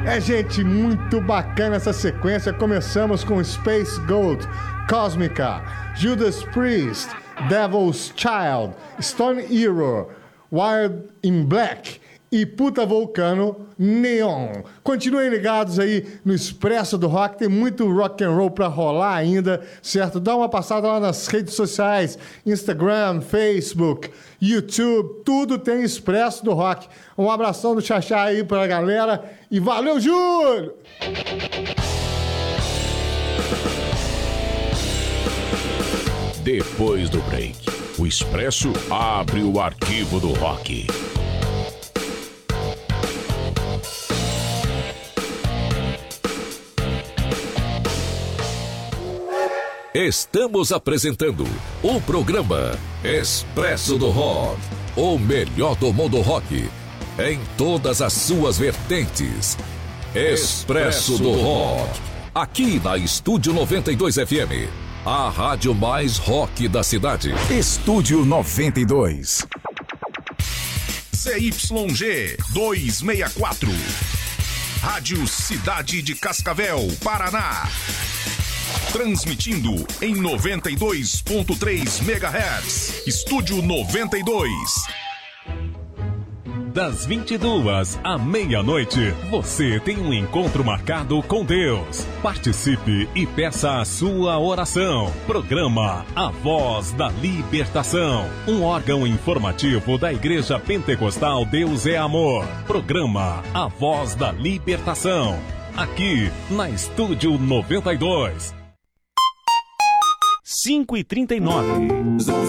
É, gente, muito bacana essa sequência. Começamos com Space Gold, Cosmica, Judas Priest, Devil's Child, Stone Hero, Wired in Black e Puta Vulcano, Neon. Continuem ligados aí no Expresso do Rock, tem muito rock and roll pra rolar ainda, certo? Dá uma passada lá nas redes sociais, Instagram, Facebook, YouTube, tudo tem Expresso do Rock. Um abração do Xaxá aí pra galera e valeu, Júlio! Depois do break, o Expresso abre o arquivo do rock. Estamos apresentando o programa Expresso do Rock, o melhor do mundo rock, em todas as suas vertentes. Expresso do Rock, aqui na Estúdio 92 FM, a rádio mais rock da cidade. Estúdio 92. CYG 264, Rádio Cidade de Cascavel, Paraná. Transmitindo em 92.3 MHz. Estúdio 92. Das 22 à meia-noite, você tem um encontro marcado com Deus. Participe e peça a sua oração. Programa A Voz da Libertação, um órgão informativo da Igreja Pentecostal Deus é Amor. Programa A Voz da Libertação, aqui na Estúdio 92. 5h39.